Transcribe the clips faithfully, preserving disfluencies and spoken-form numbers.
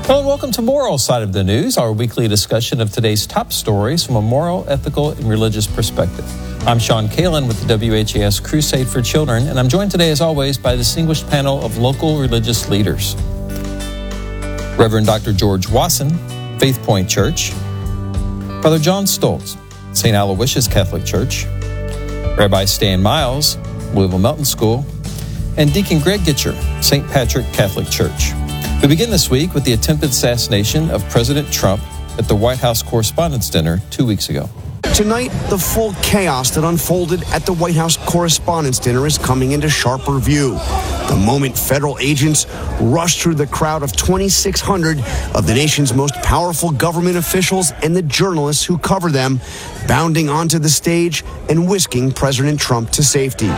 Hello and welcome to Moral Side of the News, our weekly discussion of today's top stories from a moral, ethical, and religious perspective. I'm Sean Kalin with the W H A S Crusade for Children, and I'm joined today, as always, by a distinguished panel of local religious leaders. Reverend Doctor George Wasson, Faith Point Church; Father John Stoltz, Saint Aloysius Catholic Church; Rabbi Stan Miles, Louisville Melton School; and Deacon Greg Gitcher, Saint Patrick Catholic Church. We begin this week with the attempted assassination of President Trump at the White House Correspondents' Dinner two weeks ago. Tonight, the full chaos that unfolded at the White House Correspondents' Dinner is coming into sharper view. The moment federal agents rushed through the crowd of twenty-six hundred of the nation's most powerful government officials and the journalists who cover them, bounding onto the stage and whisking President Trump to safety.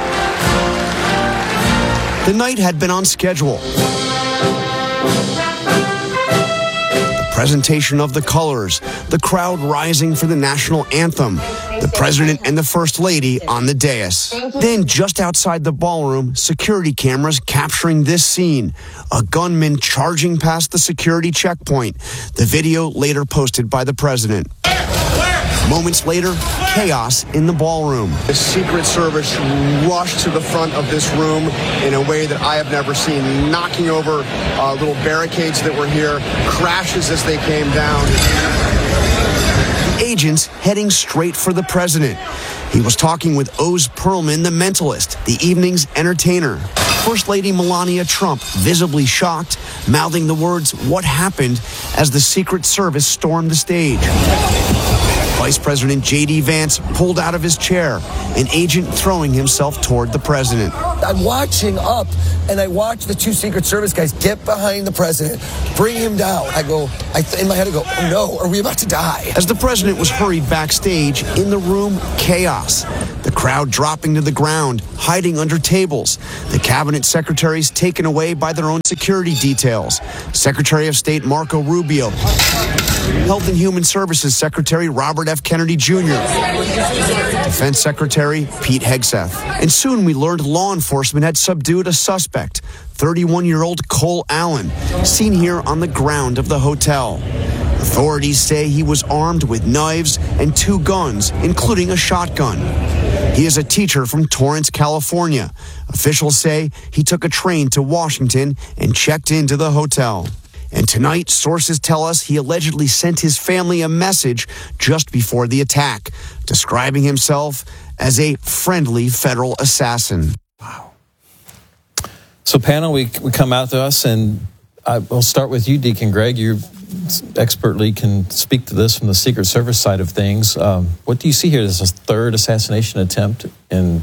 The night had been on schedule. Presentation of the colors, the crowd rising for the national anthem, the president and the first lady on the dais. Then, just outside the ballroom, security cameras capturing this scene. A gunman charging past the security checkpoint. The video later posted by the president. Moments later, chaos in the ballroom. The Secret Service rushed to the front of this room in a way that I have never seen, knocking over uh, little barricades that were here, crashes as they came down. The agents heading straight for the president. He was talking with Oz Perlman, the mentalist, the evening's entertainer. First Lady Melania Trump, visibly shocked, mouthing the words, "What happened?" as the Secret Service stormed the stage. Vice President J D Vance pulled out of his chair, an agent throwing himself toward the president. I'm watching up, and I watch the two Secret Service guys get behind the president, bring him down. I go, I th- in my head I go, oh no, are we about to die? As the president was hurried backstage, in the room, chaos. The crowd dropping to the ground, hiding under tables. The cabinet secretaries taken away by their own security details. Secretary of State Marco Rubio. Health and Human Services Secretary Robert F. Kennedy Junior Defense Secretary Pete Hegseth. And soon we learned law enforcement had subdued a suspect, thirty-one-year-old Cole Allen, seen here on the ground of the hotel. Authorities say he was armed with knives and two guns, including a shotgun. He is a teacher from Torrance, California. Officials say he took a train to Washington and checked into the hotel. And tonight, sources tell us he allegedly sent his family a message just before the attack, describing himself as a friendly federal assassin. Wow. So, panel, we we come out to us, and I, we'll start with you, Deacon Greg. You expertly can speak to this from the Secret Service side of things. Um, what do you see here as a third assassination attempt in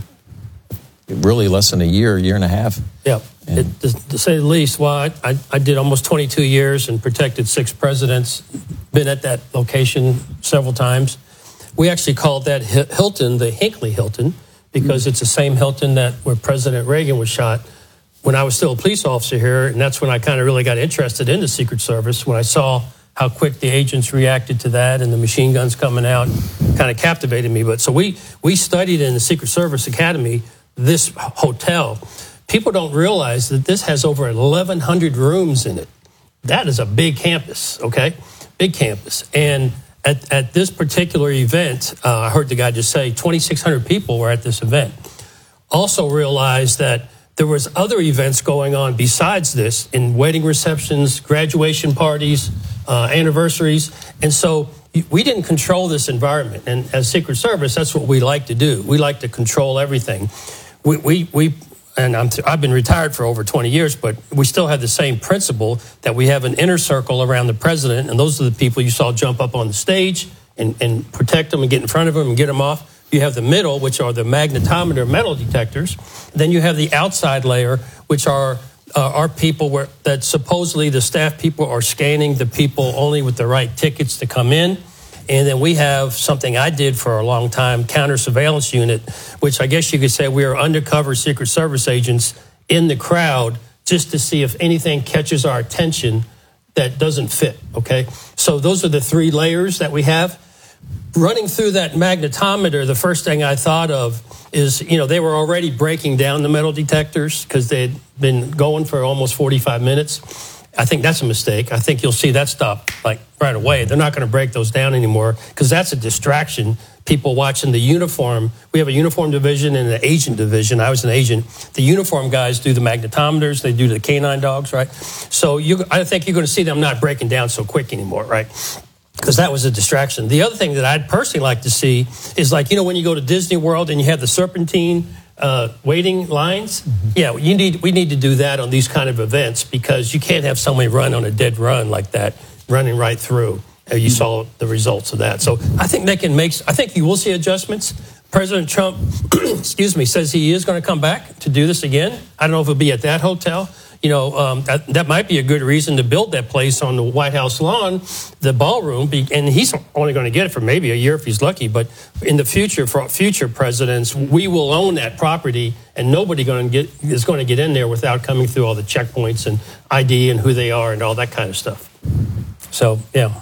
really less than a year, year and a half? Yeah, it, to, to say the least. Well, I, I, I did almost twenty-two years and protected six presidents, been at that location several times. We actually called that Hilton the Hinckley Hilton because mm-hmm. it's the same Hilton that where President Reagan was shot when I was still a police officer here, and that's when I kind of really got interested in the Secret Service, when I saw how quick the agents reacted to that and the machine guns coming out, kind of captivated me. But so we we studied in the Secret Service Academy this hotel. People don't realize that this has over eleven hundred rooms in it. That is a big campus, okay? Big campus. And at, at this particular event, uh, I heard the guy just say twenty-six hundred people were at this event. Also realized that there was other events going on besides this in wedding receptions, graduation parties, uh, anniversaries. And so we didn't control this environment. And as Secret Service, that's what we like to do. We like to control everything. We, we, we and I'm th- I've been retired for over twenty years, but we still have the same principle that we have an inner circle around the president, and those are the people you saw jump up on the stage and, and protect them and get in front of them and get them off. You have the middle, which are the magnetometer metal detectors. Then you have the outside layer, which are uh, are people where that supposedly the staff people are scanning the people only with the right tickets to come in. And then we have something I did for a long time, counter surveillance unit, which I guess you could say we are undercover Secret Service agents in the crowd just to see if anything catches our attention that doesn't fit, okay? So those are the three layers that we have. Running through that magnetometer, the first thing I thought of is, you know, they were already breaking down the metal detectors because they'd been going for almost forty-five minutes. I think that's a mistake. I think you'll see that stop like right away. They're not going to break those down anymore because that's a distraction. People watching the uniform. We have a uniform division and an agent division. I was an agent. The uniform guys do the magnetometers. They do the canine dogs, right? So you, I think you're going to see them not breaking down so quick anymore, right? Because that was a distraction. The other thing that I'd personally like to see is like, you know, when you go to Disney World and you have the serpentine uh, waiting lines. Mm-hmm. Yeah, you need we need to do that on these kind of events because you can't have somebody run on a dead run like that, running right through. Uh, you saw the results of that. So I think they can make, I think you will see adjustments. President Trump, excuse me, says he is going to come back to do this again. I don't know if it'll be at that hotel. You know, um, that, that might be a good reason to build that place on the White House lawn, the ballroom, be, and he's only going to get it for maybe a year if he's lucky. But in the future, for future presidents, we will own that property, and nobody going to get is going to get in there without coming through all the checkpoints and I D and who they are and all that kind of stuff. So, yeah.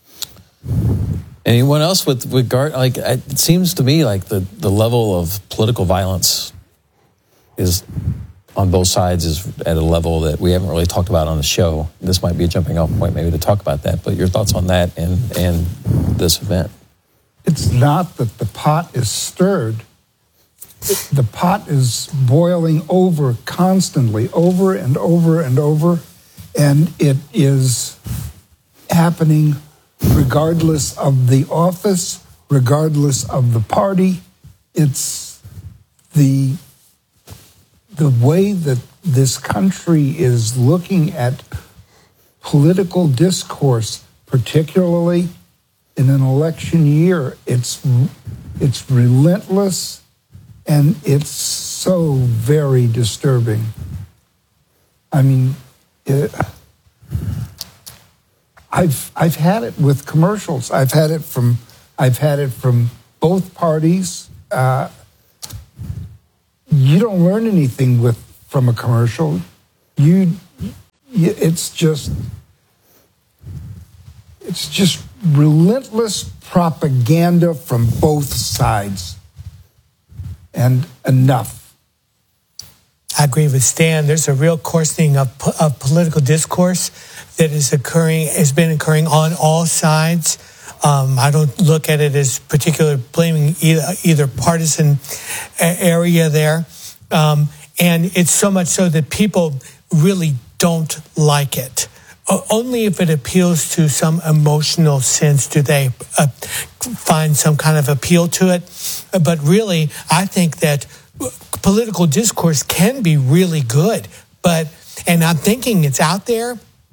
Anyone else with regard? Like, it seems to me like the, the level of political violence is on both sides is at a level that we haven't really talked about on the show. This might be a jumping off point maybe to talk about that, but your thoughts on that and, and this event? It's not that the pot is stirred. It, the pot is boiling over constantly, over and over and over, and it is happening regardless of the office, regardless of the party. It's the the way that this country is looking at political discourse, particularly in an election year. It's it's relentless, and it's so very disturbing. I mean, it, I've I've had it with commercials. I've had it from I've had it from both parties. Uh, you don't learn anything with from a commercial. You, you it's just it's just relentless propaganda from both sides. And enough. I agree with Stan. There's a real coarsening of, of political discourse that is occurring, has been occurring on all sides. Um, I don't look at it as particular blaming either, either partisan area there. Um, and it's so much so that people really don't like it. Only if it appeals to some emotional sense do they uh, find some kind of appeal to it. But really, I think that political discourse can be really good. But, and I'm thinking it's out there.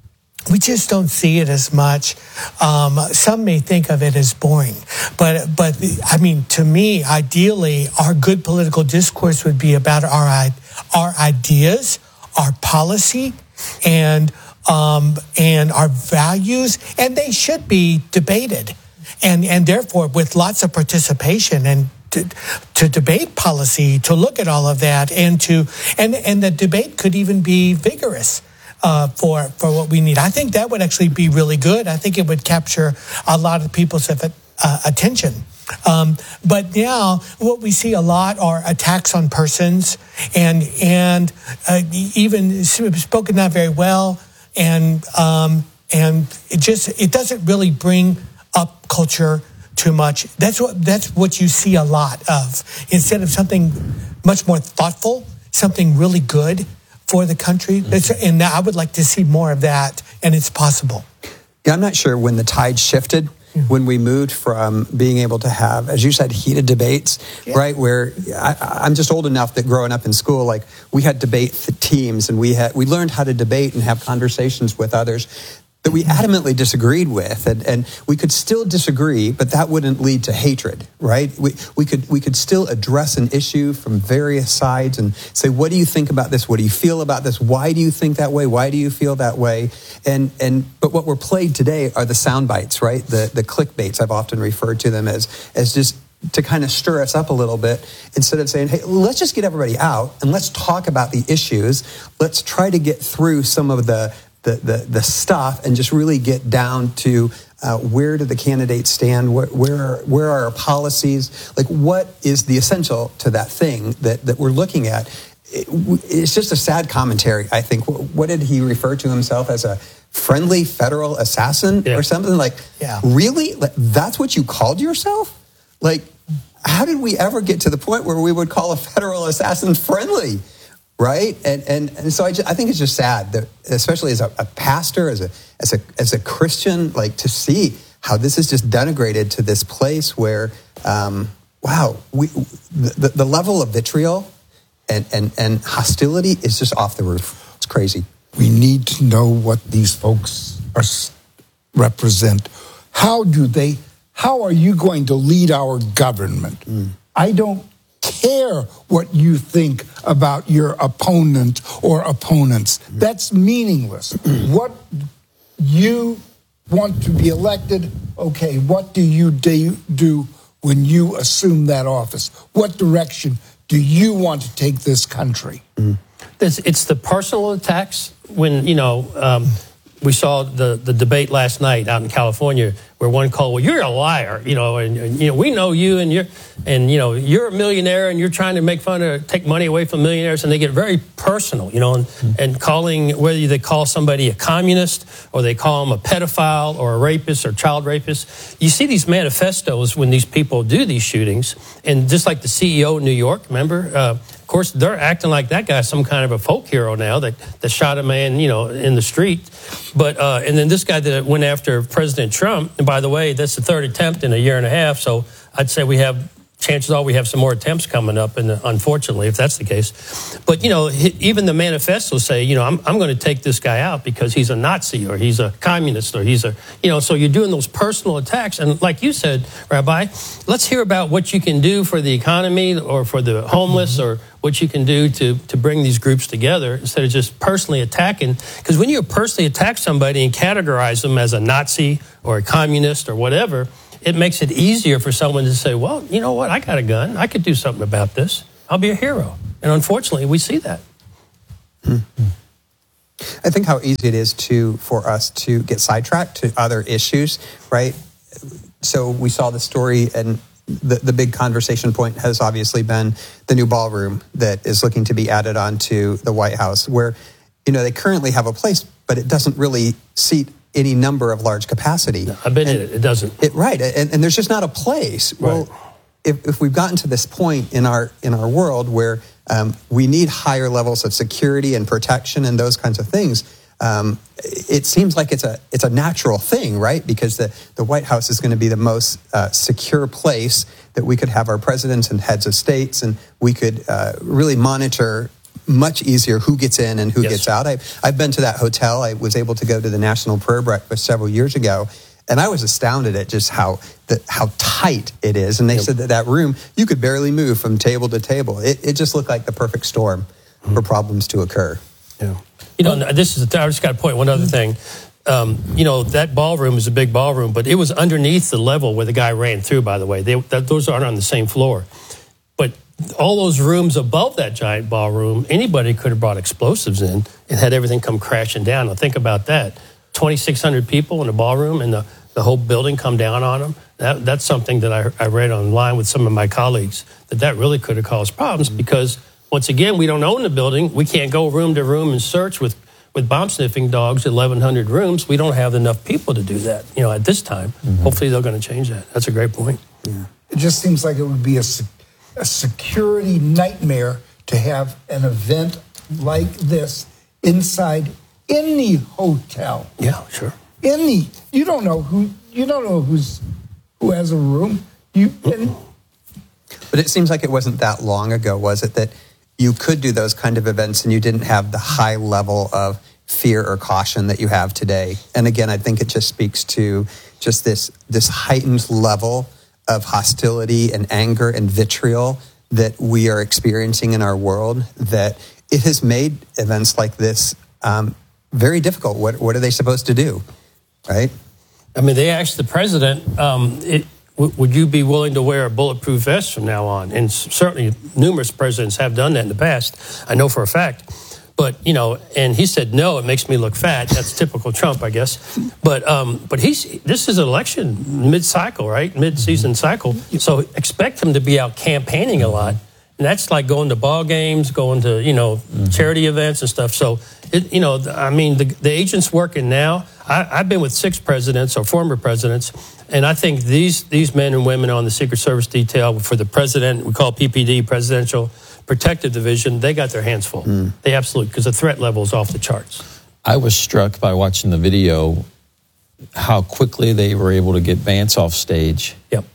We just don't see it as much. Um, some may think of it as boring. But, but I mean, to me, ideally, our good political discourse would be about our, our ideas, our policy, and um, and our values, and they should be debated. And, and therefore, with lots of participation and to, to debate policy, to look at all of that, and to and, and the debate could even be vigorous. Uh, for for what we need. I think that would actually be really good. I think it would capture a lot of people's uh, attention. Um, but now what we see a lot are attacks on persons and and uh, even spoken not very well, and um, and it just it doesn't really bring up culture too much. That's what that's what you see a lot of. Instead of something much more thoughtful, something really good for the country. Mm-hmm. And I would like to see more of that, and it's possible. Yeah, I'm not sure when the tide shifted, mm-hmm. when we moved from being able to have, as you said, heated debates, yeah. right? Where I, I'm just old enough that growing up in school, like we had debate teams, and we had we learned how to debate and have conversations with others that we adamantly disagreed with, and, and we could still disagree, but that wouldn't lead to hatred, right? We we could we could still address an issue from various sides and say, what do you think about this? What do you feel about this? Why do you think that way? Why do you feel that way? And and but what we're played today are the sound bites, right? The the clickbaits, I've often referred to them as as just to kind of stir us up a little bit, instead of saying, hey, let's just get everybody out and let's talk about the issues. Let's try to get through some of the The, the the stuff and just really get down to uh, where do the candidates stand? Where where are, where are our policies? Like, what is the essential to that thing that, that we're looking at? it, it's just a sad commentary, I think. What did he refer to himself as, a friendly federal assassin yeah. or something? Like, yeah. really? Like, that's what you called yourself? Like, how did we ever get to the point where we would call a federal assassin friendly? Right? And and, and so I, just, I think it's just sad that, especially as a, a pastor, as a as a as a Christian, like, to see how this is just denigrated to this place where, um, wow, we the, the level of vitriol and, and, and hostility is just off the roof. It's crazy. We need to know what these folks are represent. How do they? How are you going to lead our government? Mm. I don't care what you think about your opponent or opponents. Mm. That's meaningless. What you want to be elected, okay, what do you do, do when you assume that office? What direction do you want to take this country? Mm. It's, it's the personal attacks when, you know, um, we saw the, the debate last night out in California where one called, well, you're a liar, you know, and, and you know, we know you and you're, and, you know, you're a millionaire and you're trying to make fun of, take money away from millionaires, and they get very personal, you know, and, mm-hmm. and calling, whether they call somebody a communist or they call them a pedophile or a rapist or child rapist. You see these manifestos when these people do these shootings, and just like the C E O of New York, remember, uh, of course, they're acting like that guy's some kind of a folk hero now that, that shot a man, you know, in the street. But, uh, and then this guy that went after President Trump, and by the way, that's the third attempt in a year and a half. So I'd say we have, chances are we have some more attempts coming up, and unfortunately, if that's the case. But, you know, even the manifestos say, you know, I'm, I'm going to take this guy out because he's a Nazi or he's a communist or he's a, you know, so you're doing those personal attacks. And like you said, Rabbi, let's hear about what you can do for the economy or for the homeless, or what you can do to, to bring these groups together instead of just personally attacking. Because when you personally attack somebody and categorize them as a Nazi or a communist or whatever, it makes it easier for someone to say, well, you know what, I got a gun. I could do something about this. I'll be a hero. And unfortunately, we see that. Mm-hmm. I think how easy it is to for us to get sidetracked to other issues, right? So we saw the story, and the, the big conversation point has obviously been the new ballroom that is looking to be added on to the White House, where, you know, they currently have a place, but it doesn't really seat any number of large capacity. No, I've been in it. It doesn't. It, right. And, and there's just not a place. Right. Well, if, if we've gotten to this point in our in our world where um, we need higher levels of security and protection and those kinds of things, um, it seems like it's a it's a natural thing, right? Because the, the White House is going to be the most uh, secure place that we could have our presidents and heads of states, and we could uh, really monitor much easier who gets in and who yes. gets out. I, I've been to that hotel. I was able to go to the National Prayer Breakfast several years ago, and I was astounded at just how the, how tight it is. And they yep. said that that room, you could barely move from table to table. It, it just looked like the perfect storm mm-hmm. for problems to occur. Yeah. You know, this is, a, I just got to point one other thing. Um, you know, that ballroom is a big ballroom, but it was underneath the level where the guy ran through, by the way. They, that, those aren't on the same floor. But all those rooms above that giant ballroom, anybody could have brought explosives in and had everything come crashing down. Now, think about that. twenty-six hundred people in a ballroom and the, the whole building come down on them. That, that's something that I, I read online with some of my colleagues, that that really could have caused problems because, once again, we don't own the building. We can't go room to room and search with, with bomb-sniffing dogs, eleven hundred rooms. We don't have enough people to do that, you know, at this time. Mm-hmm. Hopefully they're going to change that. That's a great point. Yeah. It just seems like it would be a a security nightmare to have an event like this inside any hotel. Yeah, sure. Any, you don't know who, you don't know who's, who has a room. You. And, but it seems like it wasn't that long ago, was it, that you could do those kind of events and you didn't have the high level of fear or caution that you have today. And again, I think it just speaks to just this this heightened level of hostility and anger and vitriol that we are experiencing in our world, that it has made events like this um, very difficult. What what are they supposed to do, right? I mean, they asked the president, um, it, w- would you be willing to wear a bulletproof vest from now on? And certainly numerous presidents have done that in the past, I know for a fact. But, you know, and he said, no, it makes me look fat. That's typical Trump, I guess. But um, but he's this is an election mid-cycle, right? Mid-season cycle. So expect him to be out campaigning a lot. And that's like going to ball games, going to, you know, mm-hmm. charity events and stuff. So, it, you know, I mean, the, the agents working now, I, I've been with six presidents or former presidents, and I think these these men and women on the Secret Service detail for the president, we call P P D, Presidential Protective Division, they got their hands full. Mm. They absolutely, because the threat level is off the charts. I was struck by watching the video how quickly they were able to get Vance off stage. Yep.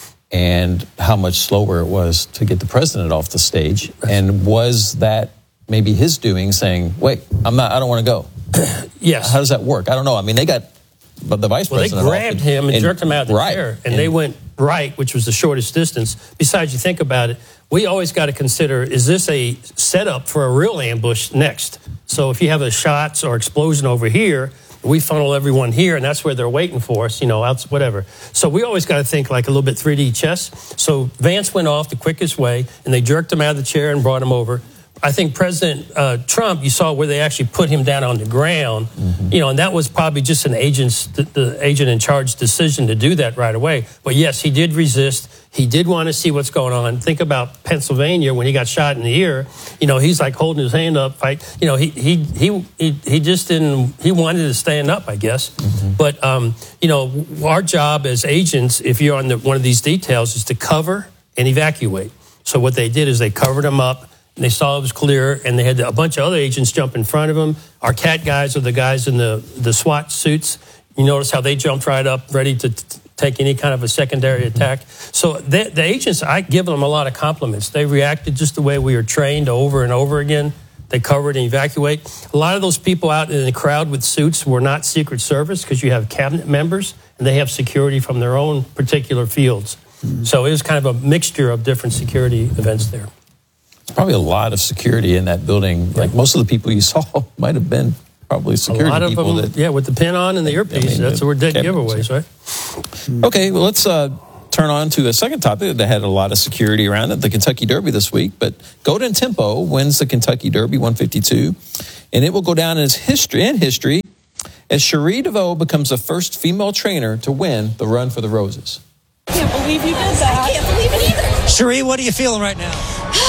And how much slower it was to get the president off the stage. And was that maybe his doing, saying, wait, I'm not, I don't want to go? Yes. How does that work? I don't know. I mean, they got the vice well, president. They grabbed him and, and jerked him out of the right. chair. And, and they went right, which was the shortest distance. Besides, you think about it, we always got to consider, is this a setup for a real ambush next? So if you have a shots or explosion over here, we funnel everyone here, and that's where they're waiting for us, you know, out, whatever. So we always got to think like a little bit three D chess. So Vance went off the quickest way, and they jerked him out of the chair and brought him over. I think President uh, Trump, you saw where they actually put him down on the ground, mm-hmm. you know, and that was probably just an agent's, the, the agent in charge decision to do that right away. But yes, he did resist. He did want to see what's going on. Think about Pennsylvania when he got shot in the ear. You know, he's like holding his hand up, fight. You know, he he he he, he just didn't. He wanted to stand up, I guess. Mm-hmm. But um, you know, our job as agents, if you're on the, one of these details, is to cover and evacuate. So what they did is they covered him up. And they saw it was clear, and they had a bunch of other agents jump in front of him. Our CAT guys are the guys in the, the SWAT suits. You notice how they jumped right up, ready to t- take any kind of a secondary mm-hmm. attack. So the, the agents, I give them a lot of compliments. They reacted just the way we were trained over and over again. They covered and evacuate. A lot of those people out in the crowd with suits were not Secret Service, because you have cabinet members, and they have security from their own particular fields. Mm-hmm. So it was kind of a mixture of different security events there. Probably a lot of security in that building. Like most of the people you saw might have been probably security a lot of people. Them, that, yeah, with the pin on and the earpiece. I mean, that's where dead giveaways, right? Okay, well, let's uh, turn on to a second topic that had a lot of security around it, the Kentucky Derby this week. But Golden Tempo wins the Kentucky Derby one fifty-two, and it will go down as history in history as Cherie DeVoe becomes the first female trainer to win the Run for the Roses. I can't believe you did that. I can't believe it either. Cherie, what are you feeling right now?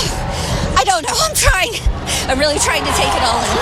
I don't know. I'm trying. I'm really trying to take it all in.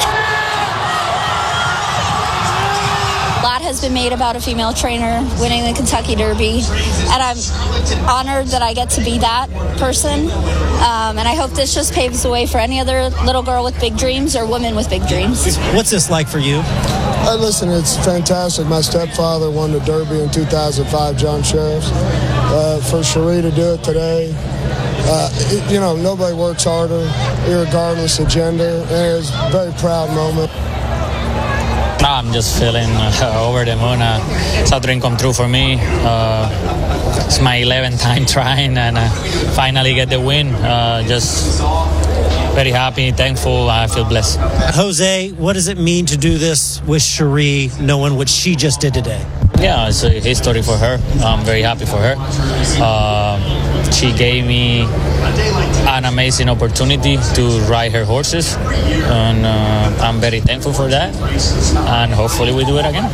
A lot has been made about a female trainer winning the Kentucky Derby, and I'm honored that I get to be that person. Um, and I hope this just paves the way for any other little girl with big dreams or woman with big dreams. What's this like for you? Uh, listen, it's fantastic. My stepfather won the Derby in two thousand five, John Sheriffs. Uh, for Cherie to do it today, uh, it, you know, nobody works harder, irregardless of gender. And it's a very proud moment. I'm just feeling uh, over the moon. Uh, it's a dream come true for me. Uh, it's my eleventh time trying, and uh, finally get the win. Uh, just very happy, thankful. I feel blessed. Jose, what does it mean to do this with Cherie, knowing what she just did today? Yeah, it's a history for her. I'm very happy for her. Uh, she gave me an amazing opportunity to ride her horses, and uh, I'm very thankful for that. And hopefully we do it again.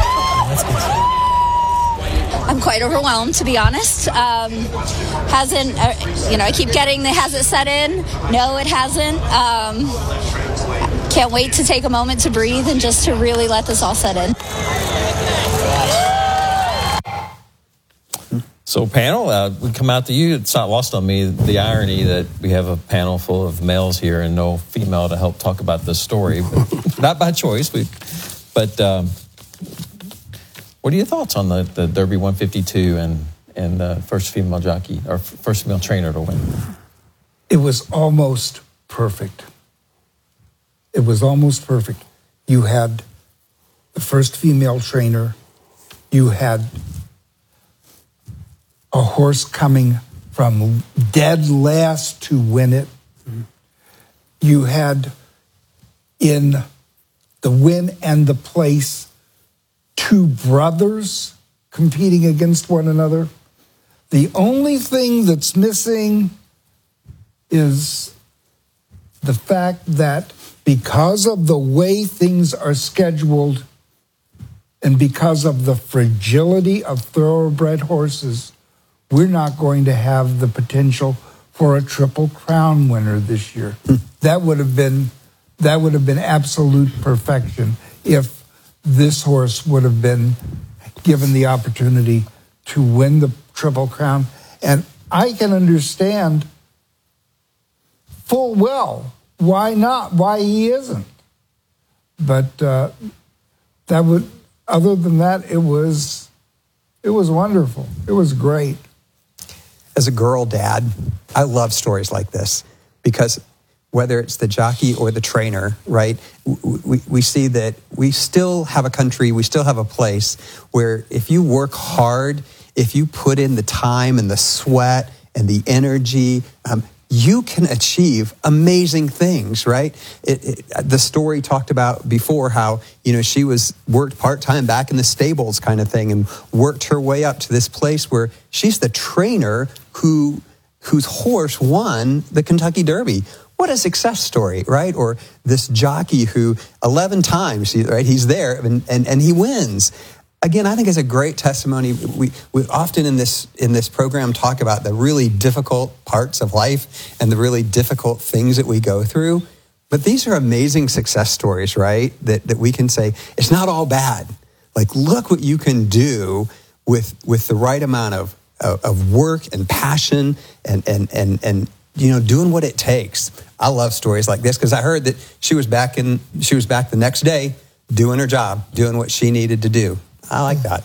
I'm quite overwhelmed, to be honest. Um, hasn't, uh, you know, I keep getting the has it set in? No, it hasn't. Um, can't wait to take a moment to breathe and just to really let this all set in. So panel, uh, we come out to you. It's not lost on me the irony that we have a panel full of males here and no female to help talk about this story. But not by choice. We, but um, what are your thoughts on the, the Derby one fifty-two and and uh, first female jockey or first female trainer to win? It was almost perfect. It was almost perfect. You had the first female trainer. You had a horse coming from dead last to win it. You had in the win and the place two brothers competing against one another. The only thing that's missing is the fact that because of the way things are scheduled and because of the fragility of thoroughbred horses, we're not going to have the potential for a Triple Crown winner this year. That would have been that would have been absolute perfection if this horse would have been given the opportunity to win the Triple Crown. And I can understand full well why not, why he isn't. But uh, that would, other than that, it was it was wonderful. It was great. As a girl dad, I love stories like this because whether it's the jockey or the trainer, right, we, we see that we still have a country, we still have a place where if you work hard, if you put in the time and the sweat and the energy, um, you can achieve amazing things, right? It, it, the story talked about before how, you know, she was worked part-time back in the stables kind of thing and worked her way up to this place where she's the trainer who whose horse won the Kentucky Derby. What a success story, right? Or this jockey who eleven times, right, he's there and, and, and he wins. Again, I think it's a great testimony. We, we often in this in this program talk about the really difficult parts of life and the really difficult things that we go through. But these are amazing success stories, right? That that we can say, it's not all bad. Like, look what you can do with with the right amount of, of, of work and passion and, and, and, and, you know, doing what it takes. I love stories like this because I heard that she was back in, she was back the next day doing her job, doing what she needed to do. I like that.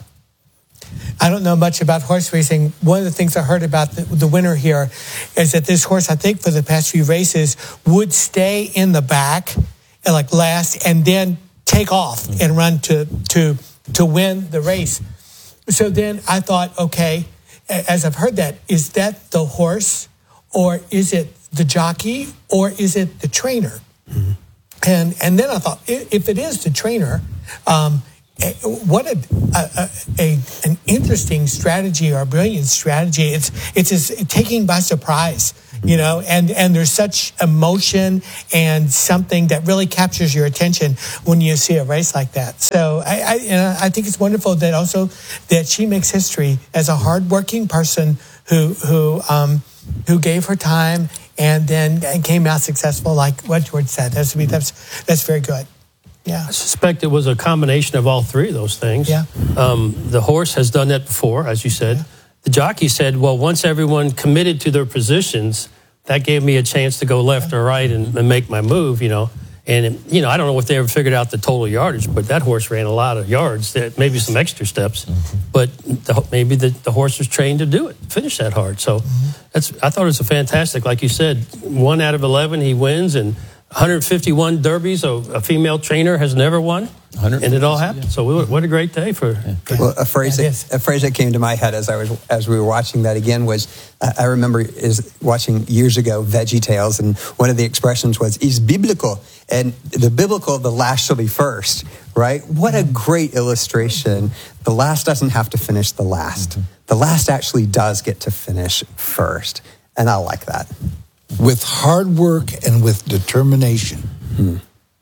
I don't know much about horse racing. One of the things I heard about the, the winner here is that this horse, I think for the past few races, would stay in the back and like last and then take off and run to to to win the race. So then I thought, okay, as I've heard that, is that the horse or is it the jockey or is it the trainer? Mm-hmm. And and then I thought, if it is the trainer, um, what a, a, a an interesting strategy or a brilliant strategy. It's it's just taking by surprise, you know, and, and there's such emotion and something that really captures your attention when you see a race like that. So I I, and I think it's wonderful that also that she makes history as a hardworking person who who um, who gave her time and then and came out successful, like what George said. That's that's that's very good. Yeah. I suspect it was a combination of all three of those things. Yeah. Um, the horse has done that before, as you said. Yeah. The jockey said, well, once everyone committed to their positions, that gave me a chance to go left or right and, and make my move, you know. And, you know, I don't know if they ever figured out the total yardage, but that horse ran a lot of yards, that maybe some extra steps. Mm-hmm. But the, maybe the, the horse was trained to do it, finish that hard. So mm-hmm. that's I thought it was a fantastic, like you said, one out of eleven, he wins, and one hundred fifty-one derbies, so a female trainer has never won, and it all happened. Yeah. So what a great day for. Yeah. Well, a phrase that, a phrase that came to my head as I was as we were watching that again was, uh, I remember is watching years ago Veggie Tales, and one of the expressions was "is biblical," and the biblical, the last shall be first. Right? What a great illustration. The last doesn't have to finish the last. Mm-hmm. The last actually does get to finish first, and I like that. With hard work and with determination. Hmm.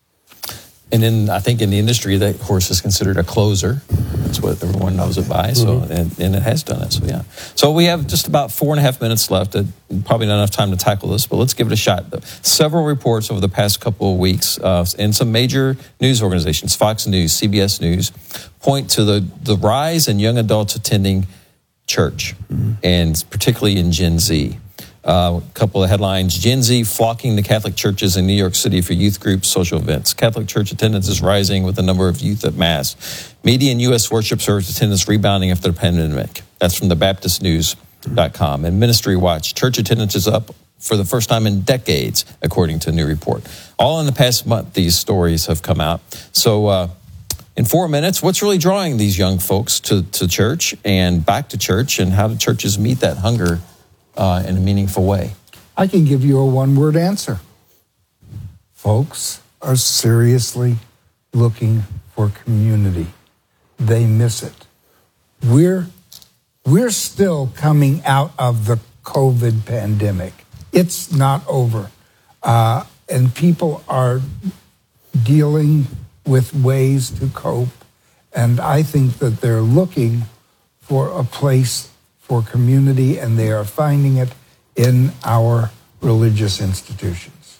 And then I think in the industry, that horse is considered a closer. That's what everyone knows it by. So, mm-hmm. and, and it has done it. So, yeah. So we have just about four and a half minutes left. Uh, probably not enough time to tackle this, but let's give it a shot. Several reports over the past couple of weeks uh, in some major news organizations, Fox News, C B S News, point to the, the rise in young adults attending church, mm-hmm. and particularly in Gen Z. Uh, a couple of headlines. Gen Z flocking to Catholic churches in New York City for youth groups, social events. Catholic church attendance is rising with the number of youth at Mass. Median U S worship service attendance rebounding after the pandemic. That's from the Baptist News dot com. And Ministry Watch, church attendance is up for the first time in decades, according to a new report. All in the past month, these stories have come out. So uh, in four minutes, what's really drawing these young folks to, to church and back to church, and how do churches meet that hunger Uh, in a meaningful way? I can give you a one-word answer. Folks are seriously looking for community. They miss it. We're, we're still coming out of the COVID pandemic. It's not over. Uh, and people are dealing with ways to cope. And I think that they're looking for a place for community, and they are finding it in our religious institutions.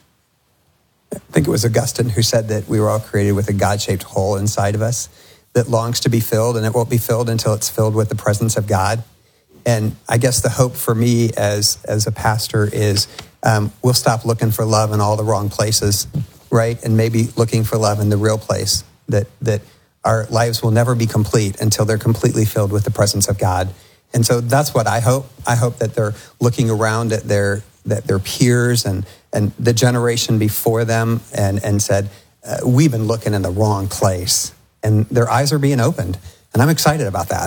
I think it was Augustine who said that we were all created with a God-shaped hole inside of us that longs to be filled, and it won't be filled until it's filled with the presence of God. And I guess the hope for me as, as a pastor is um, we'll stop looking for love in all the wrong places, right? And maybe looking for love in the real place, that, that our lives will never be complete until they're completely filled with the presence of God. And so that's what I hope. I hope that they're looking around at their that their peers and, and the generation before them and, and said, uh, we've been looking in the wrong place. And their eyes are being opened. And I'm excited about that.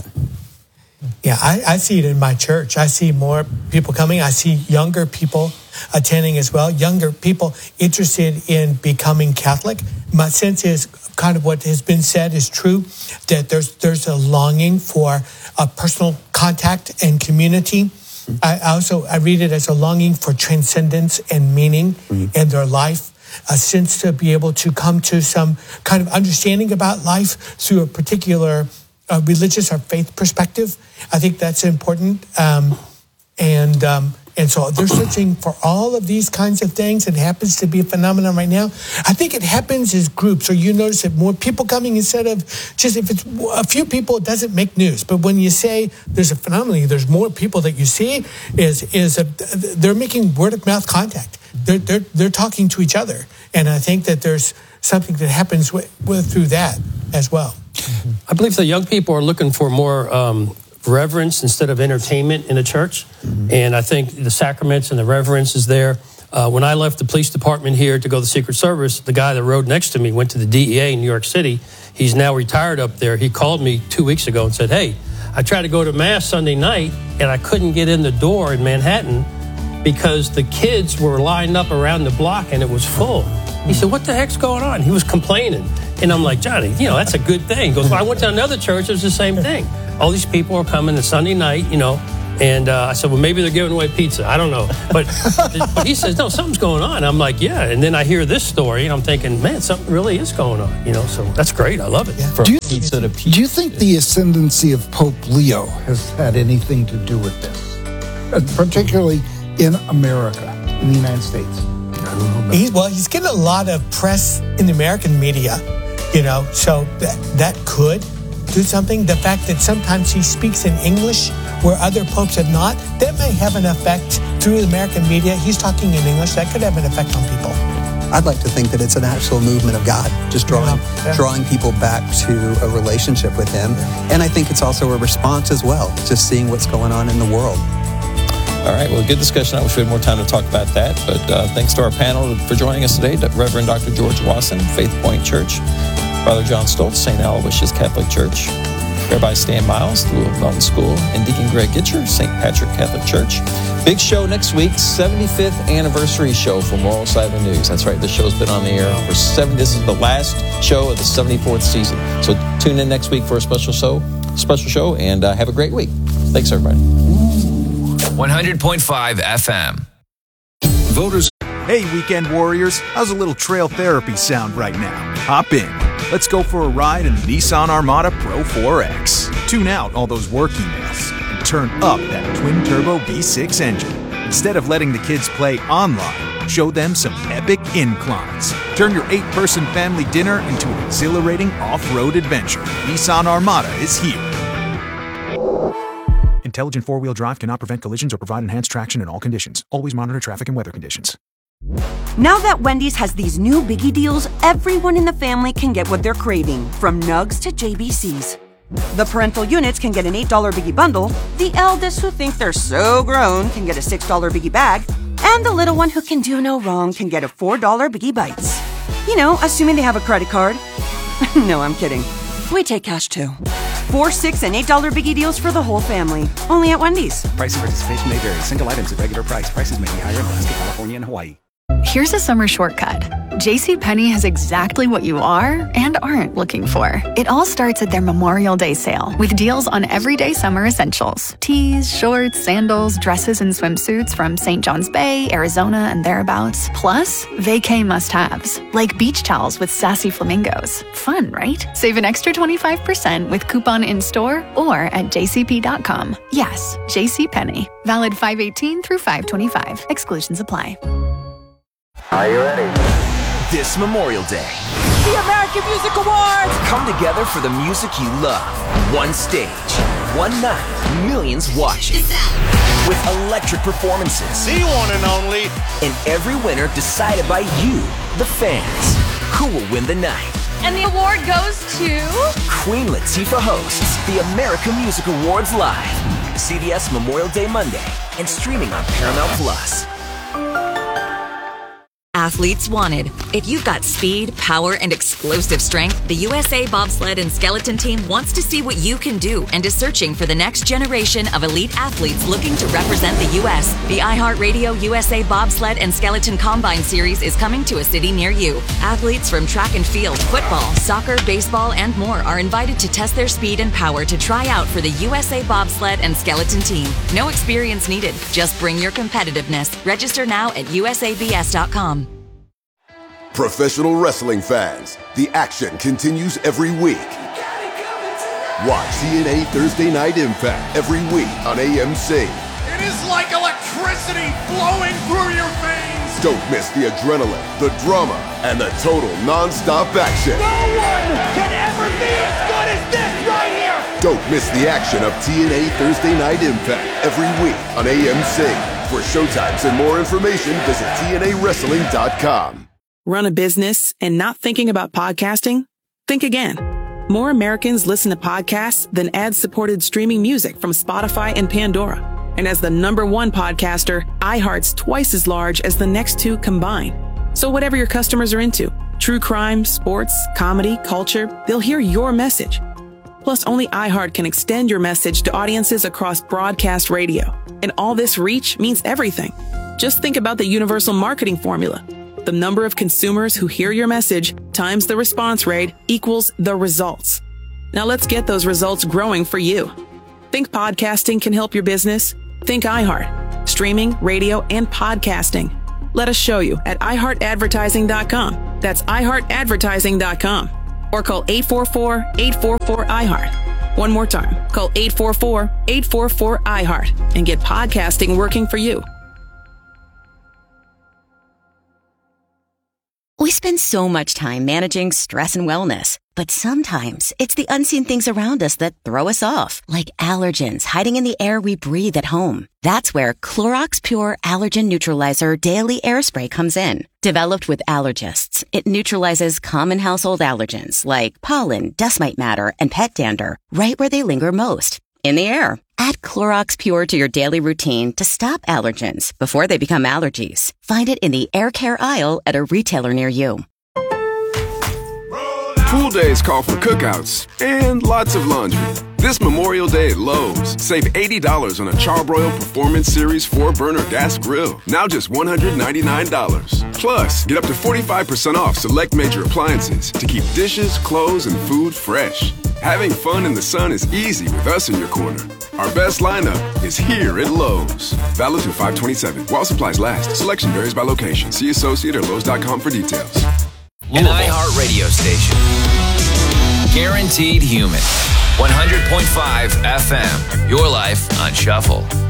Yeah, I, I see it in my church. I see more people coming. I see younger people attending as well, younger people interested in becoming Catholic. My sense is kind of what has been said is true, that there's there's a longing for a personal contact and community. I also, I read it as a longing for transcendence and meaning mm. in their life, a sense to be able to come to some kind of understanding about life through a particular uh, religious or faith perspective. I think that's important. Um, and um, and so they're searching for all of these kinds of things. It happens to be a phenomenon right now. I think it happens as groups, or you notice that more people coming instead of just if it's a few people, it doesn't make news. But when you say there's a phenomenon, there's more people that you see, is is a, they're making word of mouth contact. They're they're they're talking to each other, and I think that there's something that happens with, with through that as well. I believe the young people are looking for more Um, reverence instead of entertainment in a church. Mm-hmm. And I think the sacraments and the reverence is there. Uh, when I left the police department here to go to the Secret Service, the guy that rode next to me went to the D E A in New York City. He's now retired up there. He called me two weeks ago and said, hey, I tried to go to Mass Sunday night and I couldn't get in the door in Manhattan because the kids were lined up around the block and it was full. He said, what the heck's going on? He was complaining. And I'm like, Johnny, you know, that's a good thing. He goes, well, I went to another church, it was the same thing. All these people are coming to Sunday night, you know, and uh, I said, well, maybe they're giving away pizza. I don't know. But, but he says, no, something's going on. I'm like, yeah. And then I hear this story, and I'm thinking, man, something really is going on, you know, so that's great. I love it. Yeah. Do, you th- do you think the ascendancy of Pope Leo has had anything to do with this, uh, particularly in America, in the United States? He, well, he's getting a lot of press in the American media, you know, so that, that could do something. The fact that sometimes he speaks in English where other popes have not, that may have an effect through the American media. He's talking in English. That could have an effect on people. I'd like to think that it's an actual movement of God, just drawing yeah, yeah. drawing people back to a relationship with him. Yeah. And I think it's also a response as well, just seeing what's going on in the world. All right, well, good discussion. I wish we had more time to talk about that. But uh, thanks to our panel for joining us today. Reverend Doctor George Wasson, Faith Point Church. Father John Stoltz, Saint Aloysius Catholic Church. Rabbi Stan Miles, the Louisville Mountain School. And Deacon Greg Gitcher, Saint Patrick Catholic Church. Big show next week, seventy-fifth anniversary show for Moral Side of the News. That's right, the show's been on the air for seven. This is the last show of the seventy-fourth season. So tune in next week for a special show, special show, and uh, have a great week. Thanks, everybody. one hundred point five F M. Voters. Hey, weekend warriors. How's a little trail therapy sound right now? Hop in. Let's go for a ride in the Nissan Armada Pro four X. Tune out all those work emails and turn up that twin-turbo V six engine. Instead of letting the kids play online, show them some epic inclines. Turn your eight-person family dinner into an exhilarating off-road adventure. Nissan Armada is here. Intelligent four-wheel drive cannot prevent collisions or provide enhanced traction in all conditions. Always monitor traffic and weather conditions. Now that Wendy's has these new Biggie deals, everyone in the family can get what they're craving, from nugs to J B Cs. The parental units can get an eight dollar Biggie bundle, the eldest who think they're so grown can get a six dollar Biggie bag, and the little one who can do no wrong can get a four dollar Biggie Bites. You know, assuming they have a credit card. No, I'm kidding. We take cash too. Four, six, and eight dollar Biggie deals for the whole family. Only at Wendy's. Price and participation may vary. Single items at regular price. Prices may be higher in Alaska, California, and Hawaii. Here's a summer shortcut. JCPenney has exactly what you are and aren't looking for. It all starts at their Memorial Day sale with deals on everyday summer essentials. Tees, shorts, sandals, dresses, and swimsuits from Saint John's Bay, Arizona, and thereabouts. Plus, vacay must-haves, like beach towels with sassy flamingos. Fun, right? Save an extra twenty-five percent with coupon in-store or at j c p dot com. Yes, JCPenney. Valid five eighteen through five twenty-five. Exclusions apply. Are you ready? This Memorial Day, The American Music Awards! come together for the music you love. One stage, one night, millions watching. With electric performances. The one and only. And every winner decided by you, the fans. Who will win the night? And the award goes to... Queen Latifah hosts the American Music Awards live. C B S Memorial Day Monday and streaming on Paramount Plus. Athletes wanted. If you've got speed, power, and explosive strength, the U S A Bobsled and Skeleton Team wants to see what you can do and is searching for the next generation of elite athletes looking to represent the U S. The iHeartRadio U S A Bobsled and Skeleton Combine Series is coming to a city near you. Athletes from track and field, football, soccer, baseball, and more are invited to test their speed and power to try out for the U S A Bobsled and Skeleton Team. No experience needed. Just bring your competitiveness. Register now at U S A B S dot com. Professional wrestling fans, the action continues every week. Watch T N A Thursday Night Impact every week on A M C. It is like electricity flowing through your veins. Don't miss the adrenaline, the drama, and the total non-stop action. No one can ever be as good as this right here. Don't miss the action of T N A Thursday Night Impact every week on A M C. For showtimes and more information, visit T N A wrestling dot com. Run a business and not thinking about podcasting? Think again. More Americans listen to podcasts than ad-supported streaming music from Spotify and Pandora. And as the number one podcaster, iHeart's twice as large as the next two combined. So whatever your customers are into, true crime, sports, comedy, culture, they'll hear your message. Plus, only iHeart can extend your message to audiences across broadcast radio. And all this reach means everything. Just think about the universal marketing formula. The number of consumers who hear your message times the response rate equals the results. Now let's get those results growing for you. Think podcasting can help your business? Think iHeart. Streaming, radio, and podcasting. Let us show you at i heart advertising dot com. That's i heart advertising dot com. Or call eight four four, eight four four, I heart. One more time. Call eight four four, eight four four, I heart and get podcasting working for you. We spend so much time managing stress and wellness, but sometimes it's the unseen things around us that throw us off, like allergens hiding in the air we breathe at home. That's where Clorox Pure Allergen Neutralizer Daily Air Spray comes in. Developed with allergists, it neutralizes common household allergens like pollen, dust mite matter, and pet dander right where they linger most, in the air. Add Clorox Pure to your daily routine to stop allergens before they become allergies. Find it in the air care aisle at a retailer near you. Pool days call for cookouts and lots of laundry. This Memorial Day at Lowe's, save eighty dollars on a Charbroil Performance Series four burner gas grill. Now just one hundred ninety-nine dollars. Plus, get up to forty-five percent off select major appliances to keep dishes, clothes, and food fresh. Having fun in the sun is easy with us in your corner. Our best lineup is here at Lowe's. Valid through five twenty-seven. While supplies last. Selection varies by location. See associate or Lowe's dot com for details. An iHeart radio station. Guaranteed human. one hundred point five F M. Your life on shuffle.